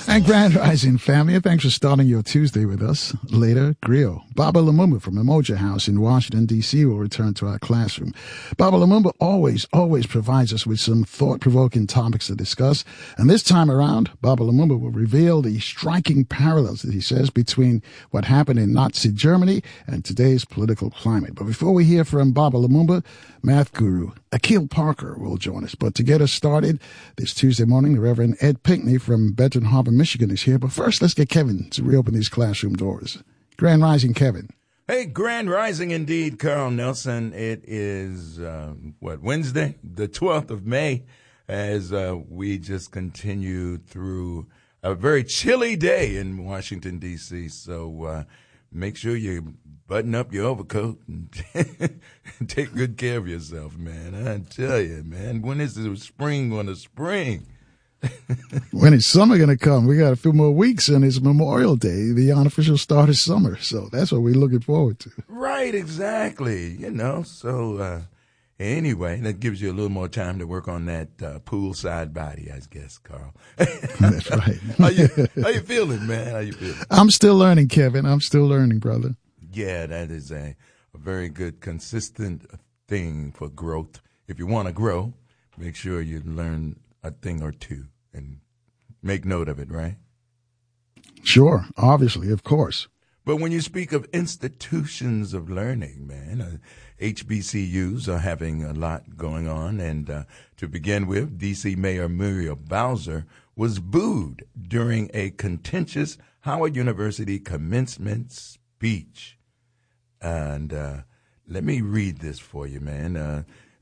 And Grand Rising family, thanks for starting your Tuesday with us. Later, Griot. Baba Lumumba from Umoja House in Washington, D.C. will return to our classroom. Baba Lumumba always provides us with some thought-provoking topics to discuss. And this time around, Baba Lumumba will reveal the striking parallels, that he says, between what happened in Nazi Germany and today's political climate. But before we hear from Baba Lumumba, math guru Akil Parker will join us. But to get us started this Tuesday morning, the Reverend Ed Pinckney from Benton Harbor, Michigan is here. But first, let's get Kevin to reopen these classroom doors. Grand Rising, Kevin. Hey, Grand Rising indeed, Carl Nelson. It is, Wednesday, the 12th of May, as we just continue through a very chilly day in Washington, D.C. So make sure you button up your overcoat and take good care of yourself, man. I tell you, man, when is the spring going to spring? When is summer going to come? We got a few more weeks, and it's Memorial Day, the unofficial start of summer. So that's what we're looking forward to. Right, exactly. So anyway, that gives you a little more time to work on that poolside body, I guess, Carl. That's right. How you feeling, man? How you feeling? I'm still learning, Kevin. I'm still learning, brother. Yeah, that is a very good, consistent thing for growth. If you want to grow, make sure you learn a thing or two and make note of it, right? Sure, obviously, of course. But when you speak of institutions of learning, man, HBCUs are having a lot going on. And to begin with, D.C. Mayor Muriel Bowser was booed during a contentious Howard University commencement speech. And let me read this for you, man.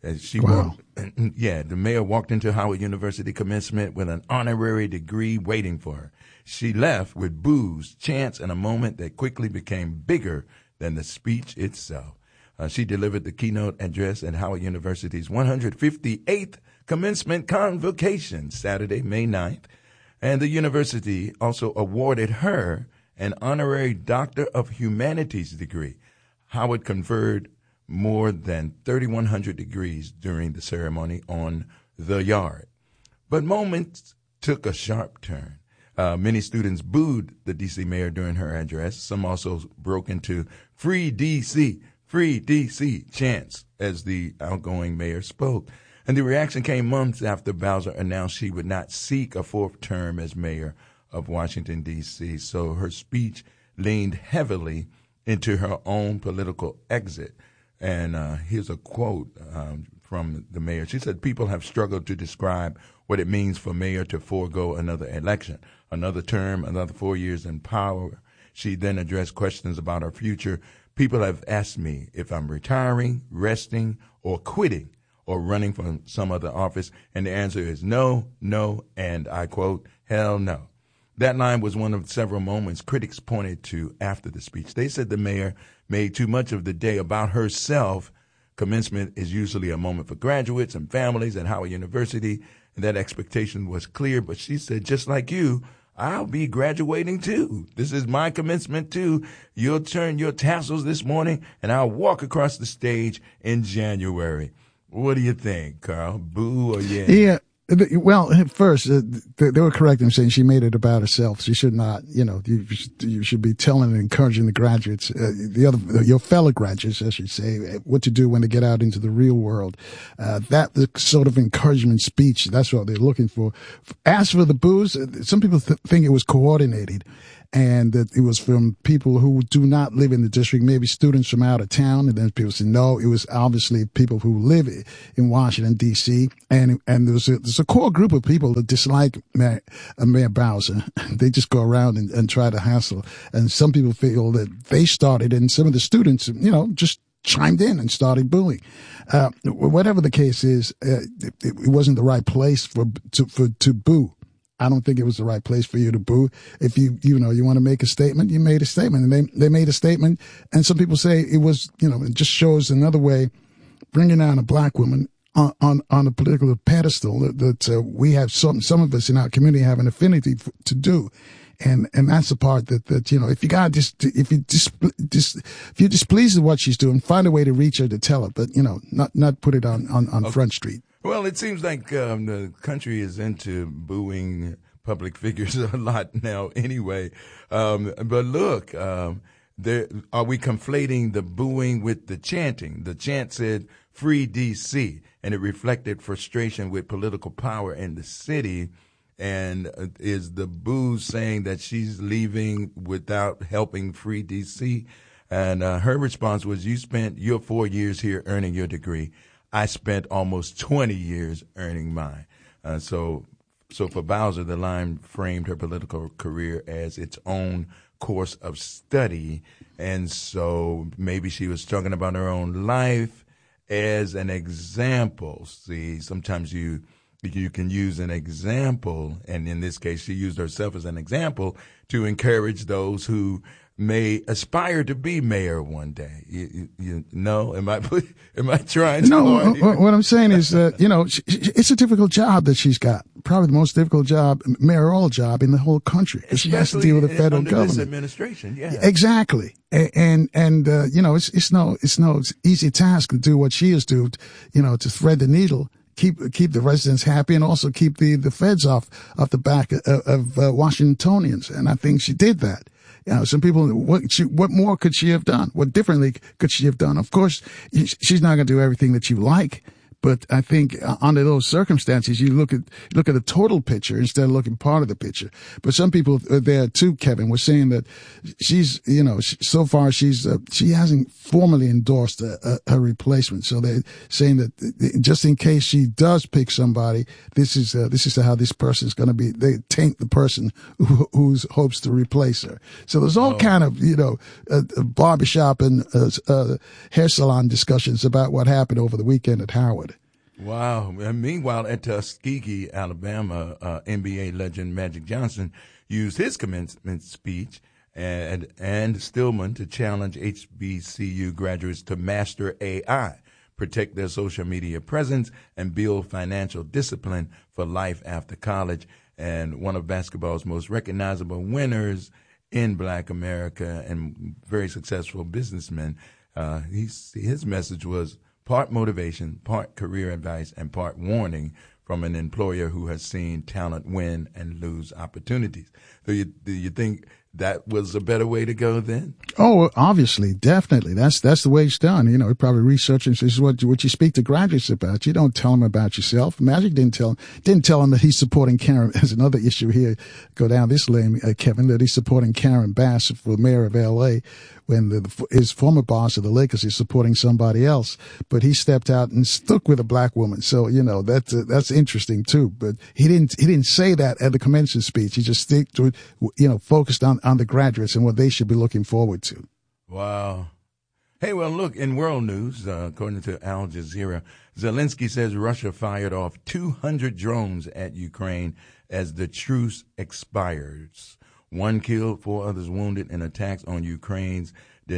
The mayor walked into Howard University commencement with an honorary degree waiting for her. She left with boos, chants, and a moment that quickly became bigger than the speech itself. She delivered the keynote address at Howard University's 158th commencement convocation Saturday, May 9th, and the university also awarded her an honorary Doctor of Humanities degree. Howard conferred more than 3,100 degrees during the ceremony on the yard. But moments took a sharp turn. Many students booed the D.C. mayor during her address. Some also broke into Free D.C., chants as the outgoing mayor spoke. And the reaction came months after Bowser announced she would not seek a fourth term as mayor of Washington, D.C. So her speech leaned heavily into her own political exit. And here's a quote from the mayor. She said, "People have struggled to describe what it means for mayor to forego another election, another term, another 4 years in power." She then addressed questions about her future. "People have asked me if I'm retiring, resting, or quitting, or running for some other office. And the answer is no, and I quote, hell no." That line was one of several moments critics pointed to after the speech. They said the mayor made too much of the day about herself. Commencement is usually a moment for graduates and families at Howard University, and that expectation was clear. But she said, just like you, I'll be graduating too. This is my commencement too. You'll turn your tassels this morning, and I'll walk across the stage in January. What do you think, Carl? Boo or yeah? Yeah. Well, first, they were correct in saying she made it about herself. She should not, you should be telling and encouraging the graduates, your fellow graduates, I should say, what to do when they get out into the real world. That sort of encouragement speech, that's what they're looking for. As for the boos, some people think it was coordinated, and that it was from people who do not live in the district, maybe students from out of town. And then people say, no, it was obviously people who live in Washington, D.C. And there's a core group of people that dislike Mayor Bowser. They just go around and try to hassle. And some people feel that they started, and some of the students, just chimed in and started booing. Whatever the case is, it wasn't the right place to boo. I don't think it was the right place for you to boo. If you want to make a statement, you made a statement, and they made a statement. And some people say it was, it just shows another way, bringing down a black woman on a particular pedestal that we have some of us in our community have an affinity to do. And that's the part that if you're displeased with what she's doing, find a way to reach her to tell her, but not put it on Front Street. Well, it seems like the country is into booing public figures a lot now anyway. But look, are we conflating the booing with the chanting? The chant said, "Free DC," and it reflected frustration with political power in the city. And is the boo saying that she's leaving without helping free DC? And her response was, "You spent your 4 years here earning your degree. I spent almost 20 years earning mine." So for Bowser, the line framed her political career as its own course of study. And so maybe she was talking about her own life as an example. See, sometimes you can use an example, and in this case, she used herself as an example to encourage those who may aspire to be mayor one day. You know, am I trying to? No, what I'm saying is that, it's a difficult job that she's got. Probably the most difficult job, mayoral job in the whole country. Because she has to deal with the federal government. This administration, yeah. Exactly. And it's no easy task to do what she is doing, to thread the needle. Keep the residents happy and also keep the feds off the back of Washingtonians. And I think she did that. Some people, what more could she have done? What differently could she have done? Of course, she's not going to do everything that you like. But I think under those circumstances, you look at the total picture instead of looking part of the picture. But some people there too, Kevin, were saying that she's, so far she hasn't formally endorsed her replacement. So they're saying that just in case she does pick somebody, this is how this person is going to be. They taint the person who hopes to replace her. So there's all kind of, barbershop and hair salon discussions about what happened over the weekend at Howard. Wow. And meanwhile, at Tuskegee, Alabama, NBA legend Magic Johnson used his commencement speech and Stillman to challenge HBCU graduates to master AI, protect their social media presence, and build financial discipline for life after college. And one of basketball's most recognizable winners in Black America and very successful businessman, his message was part motivation, part career advice, and part warning from an employer who has seen talent win and lose opportunities. Do you think that was a better way to go then? Oh, obviously, definitely. That's the way it's done. You're probably researching. This is what you speak to graduates about. You don't tell them about yourself. Magic didn't tell him that he's supporting Karen. There's another issue here. Go down this lane, Kevin, that he's supporting Karen Bass for mayor of L.A. when his former boss of the Lakers is supporting somebody else. But he stepped out and stuck with a black woman. So, that's interesting too. But he didn't say that at the commencement speech. He just focused on the graduates and what they should be looking forward to. Wow. Hey, well, look, in world news, according to Al Jazeera, Zelensky says Russia fired off 200 drones at Ukraine as the truce expires. 1 killed, 4 others wounded in attacks on Ukraine's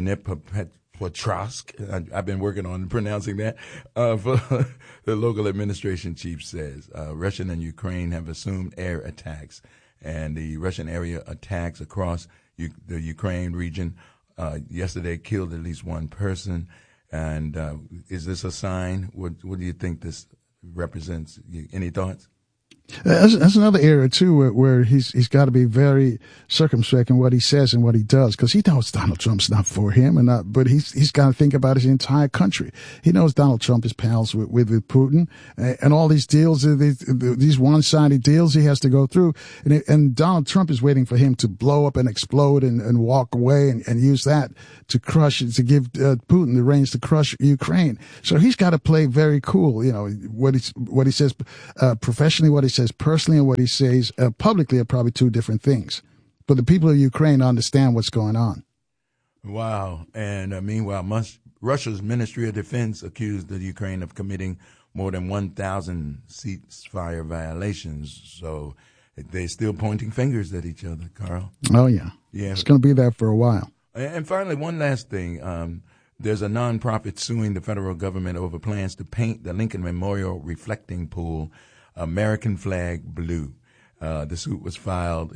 Dnipropetrovsk. I've been working on pronouncing that. The local administration chief says Russia and Ukraine have assumed air attacks, and the Russian area attacks across the Ukraine region yesterday killed at least one person. And is this a sign? What do you think this represents? Any thoughts? That's another area too where he's got to be very circumspect in what he says and what he does, because he knows Donald Trump's not for him, but he's got to think about his entire country. He knows Donald Trump is pals with Putin, and all these deals, these one-sided deals he has to go through, and Donald Trump is waiting for him to blow up and explode and walk away and use that to give Putin the reins to crush Ukraine. So he's got to play very cool. What he says professionally, what he says personally, and what he says publicly are probably two different things. But the people of Ukraine understand what's going on. Wow. And meanwhile, Russia's Ministry of Defense accused the Ukraine of committing more than 1,000 ceasefire violations. So they're still pointing fingers at each other, Carl. Oh, yeah. Yeah. It's going to be that for a while. And finally, one last thing. There's a nonprofit suing the federal government over plans to paint the Lincoln Memorial reflecting pool American flag blue. The suit was filed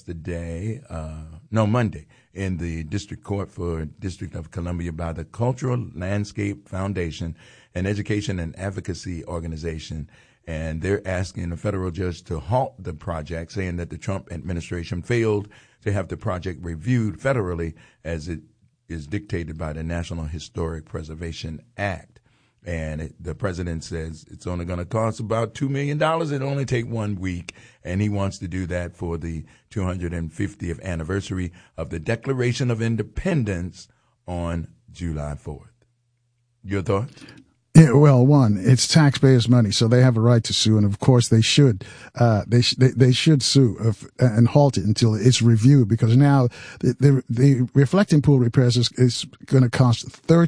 Monday, in the District Court for District of Columbia by the Cultural Landscape Foundation, an education and advocacy organization. and they're asking the federal judge to halt the project, saying that the Trump administration failed to have the project reviewed federally as it is dictated by the National Historic Preservation Act. And the president says it's only going to cost about $2 million. It'll only take 1 week. And he wants to do that for the 250th anniversary of the Declaration of Independence on July 4th. Your thoughts? Yeah, well, one, it's taxpayers' money, so they have a right to sue, and of course they should. They should sue and halt it until it's reviewed, because now the reflecting pool repairs is going to cost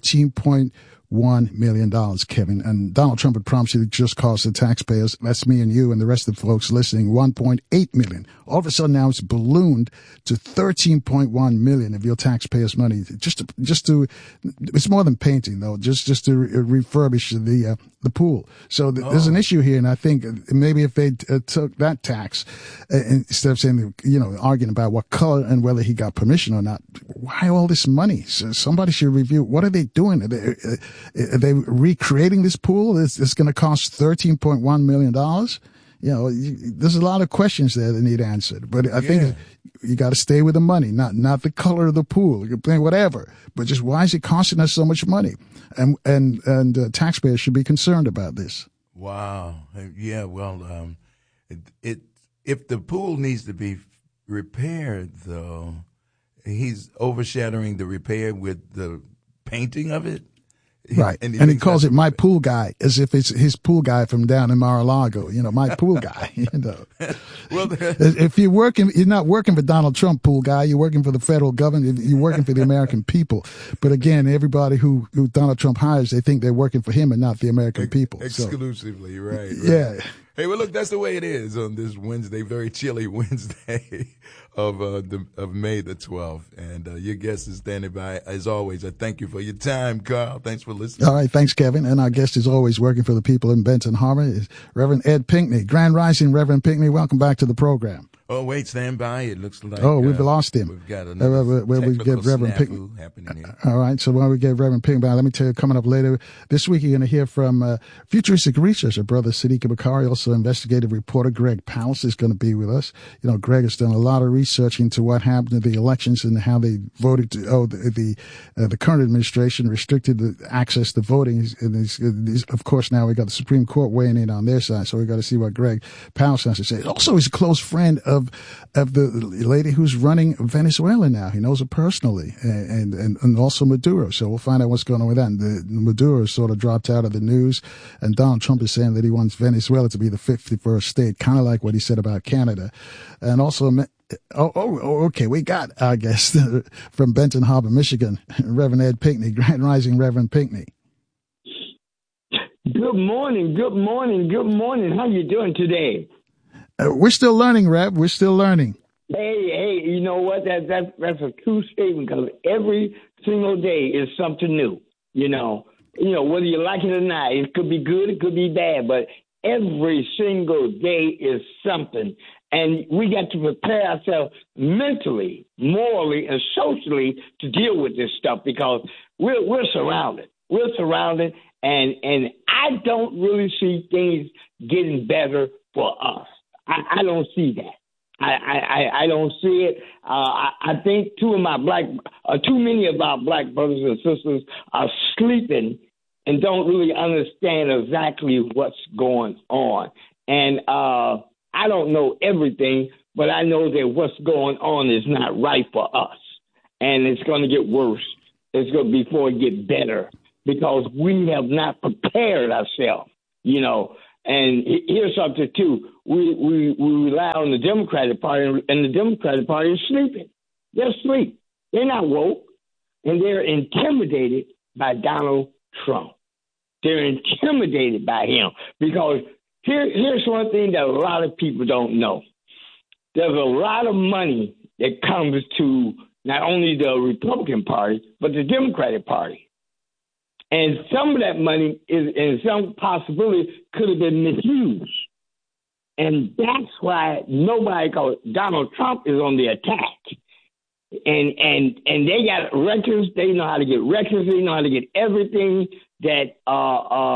$13.1 million, Kevin. And Donald Trump had promised it just cost the taxpayers, that's me and you and the rest of the folks listening, $1.8 million. All of a sudden now it's ballooned to $13.1 million of your taxpayers' money. Just to, it's more than painting though, just to refurbish the pool. So there's an issue here, and I think maybe if they took that tax instead of saying, arguing about what color and whether he got permission or not, why all this money? So somebody should review. What are they doing? Are they recreating this pool? It's going to cost $13.1 million. There's a lot of questions there that need answered. But I think you got to stay with the money, not the color of the pool. You can play whatever, but just why is it costing us so much money? And taxpayers should be concerned about this. Wow. Yeah. Well, if the pool needs to be repaired, though, he's overshadowing the repair with the painting of it. Right. And he calls it my pool guy, as if it's his pool guy from down in Mar-a-Lago, my pool guy, Well, if you're not working for Donald Trump, pool guy, you're working for the federal government, you're working for the American people. But again, everybody who Donald Trump hires, they think they're working for him and not the American people. Exclusively, right. Yeah. Hey, well, look, that's the way it is on this Wednesday, very chilly Wednesday of May the 12th. And your guest is standing by, as always. I thank you for your time, Carl. Thanks for listening. All right, thanks, Kevin. And our guest is always working for the people in Benton Harbor, is Reverend Ed Pinckney. Grand Rising, Reverend Pinckney. Welcome back to the program. Oh, wait, stand by. It looks like... we've lost him. We've got another we get Reverend Pinckney happening here. All right, so while we get Reverend Pinckney back, let me tell you, coming up later this week, you're going to hear from futuristic researcher, Brother Siddiq Bakari, also investigative reporter Greg Palast is going to be with us. Greg has done a lot of research into what happened in the elections and how they voted the current administration restricted the access to voting. And of course, now we got the Supreme Court weighing in on their side, so we got to see what Greg Palast has to say. Also, he's a close friend of the lady who's running Venezuela now. He knows her personally, and also Maduro. So we'll find out what's going on with that. And Maduro sort of dropped out of the news, and Donald Trump is saying that he wants Venezuela to be the 51st state, kind of like what he said about Canada. And also, okay, we got our guest from Benton Harbor, Michigan, Reverend Ed Pinckney. Grand Rising, Reverend Pinckney. Good morning. How you doing today? We're still learning, Rev. We're still learning. Hey, you know what? That's a true statement, because every single day is something new. Whether you like it or not, it could be good, it could be bad, but every single day is something. And we got to prepare ourselves mentally, morally, and socially to deal with this stuff, because we're surrounded. We're surrounded, and I don't really see things getting better for us. I don't see that. I don't see it. I think too many of our black brothers and sisters are sleeping and don't really understand exactly what's going on. And I don't know everything, but I know that what's going on is not right for us, and it's going to get worse. It's going to be before it get better, because we have not prepared ourselves. And here's something, too. We rely on the Democratic Party, and the Democratic Party is sleeping. They're asleep. They're not woke, and they're intimidated by Donald Trump. They're intimidated by him, because here's one thing that a lot of people don't know. There's a lot of money that comes to not only the Republican Party, but the Democratic Party. And some of that money and some possibility could have been misused. And that's why nobody, because Donald Trump is on the attack. And they got records. They know how to get records. They know how to get everything that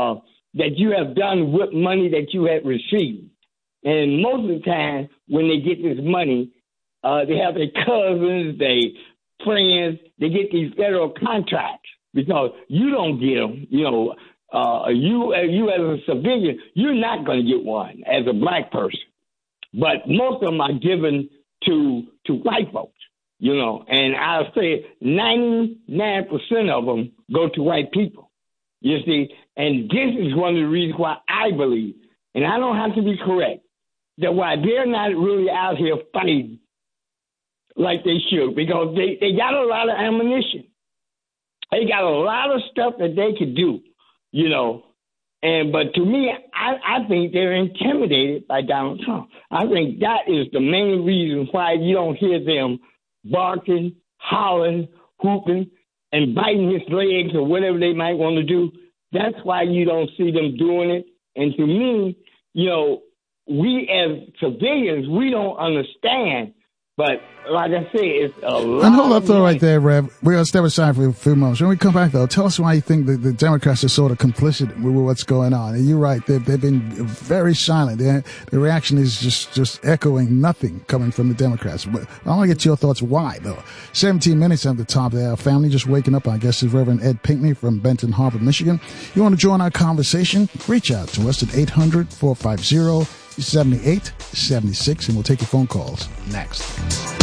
that you have done with money that you have received. And most of the time, when they get this money, they have their cousins, their friends, they get these federal contracts because you don't get them. You know, you as a civilian, you're not going to get one as a black person. But most of them are given to white folks, you know, and I'll say 99% of them go to white people, you see. And this is one of the reasons why I believe, and I don't have to be correct, that why they're not really out here fighting like they should, because they got a lot of ammunition. They got a lot of stuff that they could do, you know. But to me, I think they're intimidated by Donald Trump. I think that is the main reason why you don't hear them barking, hollering, hooping, and biting his legs or whatever they might want to do. That's why you don't see them doing it. And to me, you know, we as civilians, we don't understand. But like I say, it's a lot. And hold up, though, right there, Rev. We're going to step aside for a few moments. When we come back, though, tell us why you think the Democrats are sort of complicit with what's going on. And you're right. They've been very silent. The reaction is just echoing nothing coming from the Democrats. But I want to get your thoughts why, though. 17 minutes at the top of our family just waking up. I guess is Reverend Ed Pinkney from Benton Harbor, Michigan. You want to join our conversation? Reach out to us at 800-450-7876, and we'll take your phone calls next.